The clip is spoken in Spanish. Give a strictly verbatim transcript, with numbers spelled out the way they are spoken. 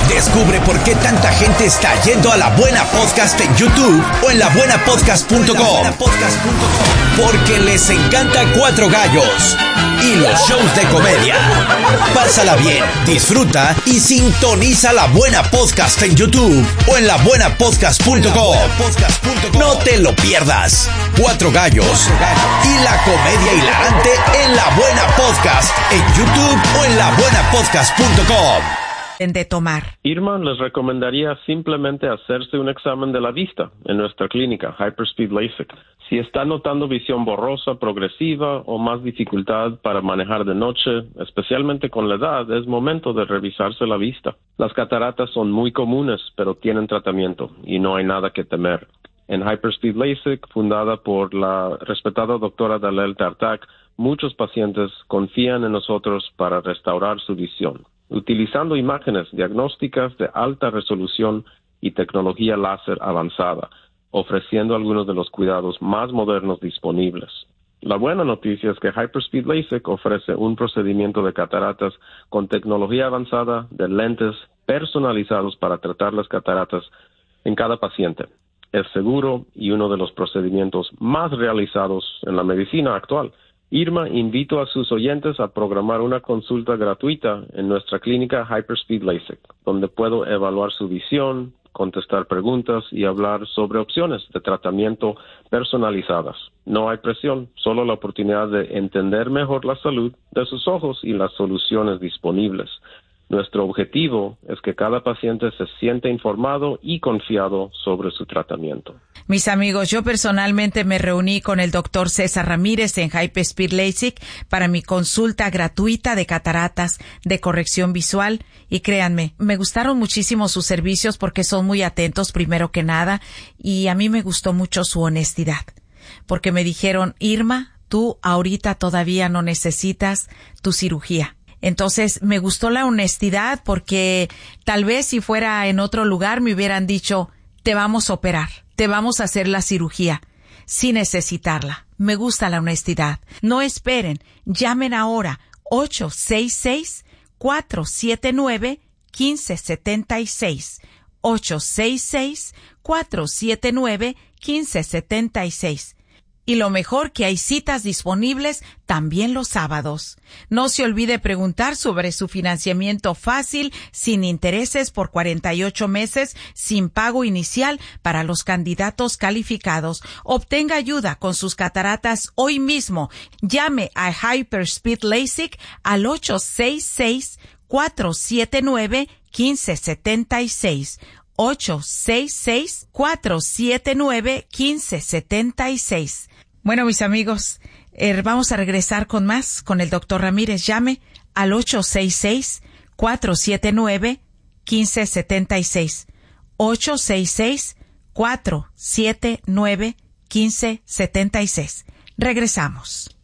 Descubre por qué tanta gente está yendo a La Buena Podcast en YouTube o en la buena podcast punto com. Porque les encanta Cuatro Gallos y los shows de comedia. Pásala bien, disfruta y sintoniza La Buena Podcast en YouTube o en la buena podcast punto com. No te lo pierdas. Cuatro Gallos y la comedia hilarante en La Buena Podcast en YouTube o en la buena podcast punto com. De tomar. Irma, les recomendaría simplemente hacerse un examen de la vista en nuestra clínica Hyperspeed LASIK. Si está notando visión borrosa, progresiva o más dificultad para manejar de noche, especialmente con la edad, es momento de revisarse la vista. Las cataratas son muy comunes, pero tienen tratamiento y no hay nada que temer. En Hyperspeed LASIK, fundada por la respetada doctora Dalel Tartak, muchos pacientes confían en nosotros para restaurar su visión, utilizando imágenes diagnósticas de alta resolución y tecnología láser avanzada, ofreciendo algunos de los cuidados más modernos disponibles. La buena noticia es que Hyperspeed LASIK ofrece un procedimiento de cataratas con tecnología avanzada de lentes personalizados para tratar las cataratas en cada paciente. Es seguro y uno de los procedimientos más realizados en la medicina actual. Irma, invito a sus oyentes a programar una consulta gratuita en nuestra clínica Hyperspeed LASIK, donde puedo evaluar su visión, contestar preguntas y hablar sobre opciones de tratamiento personalizadas. No hay presión, solo la oportunidad de entender mejor la salud de sus ojos y las soluciones disponibles. Nuestro objetivo es que cada paciente se sienta informado y confiado sobre su tratamiento. Mis amigos, yo personalmente me reuní con el doctor César Ramírez en Hyperspeed LASIK para mi consulta gratuita de cataratas, de corrección visual, y créanme, me gustaron muchísimo sus servicios porque son muy atentos primero que nada, y a mí me gustó mucho su honestidad, porque me dijeron, Irma, tú ahorita todavía no necesitas tu cirugía. Entonces, me gustó la honestidad porque tal vez si fuera en otro lugar me hubieran dicho, te vamos a operar, te vamos a hacer la cirugía, sin necesitarla. Me gusta la honestidad. No esperen, llamen ahora ocho seis seis, cuatro siete nueve, uno cinco siete seis. ocho seis seis, cuatro siete nueve, uno cinco siete seis. Y lo mejor que hay citas disponibles también los sábados. No se olvide preguntar sobre su financiamiento fácil, sin intereses por cuarenta y ocho meses, sin pago inicial para los candidatos calificados. Obtenga ayuda con sus cataratas hoy mismo. Llame a Hyperspeed LASIK al ocho seis seis, cuatro siete nueve, uno cinco siete seis. ocho seis seis, cuatro siete nueve, uno cinco siete seis. Bueno, mis amigos, eh, vamos a regresar con más con el doctor Ramírez. Llame al ocho seis seis, cuatro siete nueve, uno cinco siete seis. ocho seis seis, cuatro siete nueve, uno cinco siete seis. Regresamos.